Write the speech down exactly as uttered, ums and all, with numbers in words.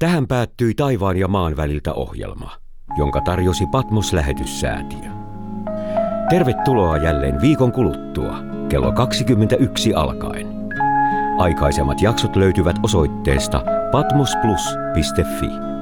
Tähän päättyi Taivaan ja maan väliltä ohjelma, jonka tarjosi Patmos-lähetyssäätiö. Tervetuloa jälleen viikon kuluttua, kello kaksikymmentäyksi alkaen. Aikaisemmat jaksot löytyvät osoitteesta patmosplus piste fi.